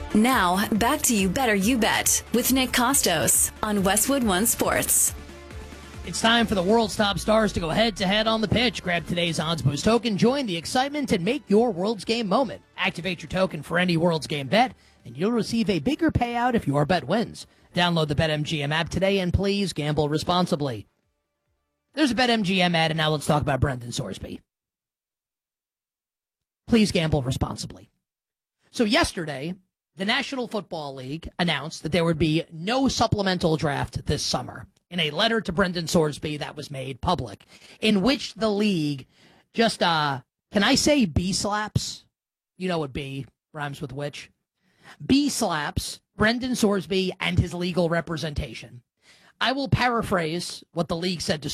Now, back to You Better You Bet with Nick Costos on Westwood One Sports. It's time for the world's top stars to go head-to-head on the pitch. Grab today's Odds Boost token, join the excitement, and make your World's Game moment. Activate your token for any World's Game bet, and you'll receive a bigger payout if your bet wins. Download the BetMGM app today, and please gamble responsibly. There's a BetMGM ad, and now let's talk about Brendan Sorsby. Please gamble responsibly. So yesterday, the National Football League announced that there would be no supplemental draft this summer in a letter to Brendan Sorsby that was made public, in which the league just, can I say B-slaps? You know what B rhymes with which? B-slaps Brendan Sorsby and his legal representation. I will paraphrase what the league said to